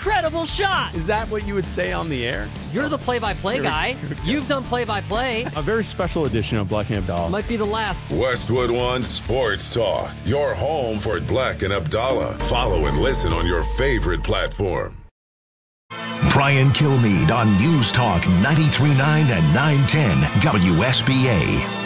incredible shot. Is that what you would say on the air? You're the play-by-play guy. You've done play-by-play. A very special edition of Black and Abdallah. Might be the last. Westwood One Sports Talk, your home for Black and Abdallah. Follow and listen on your favorite platform. Brian Kilmeade on News Talk 93.9 and 910 WSBA.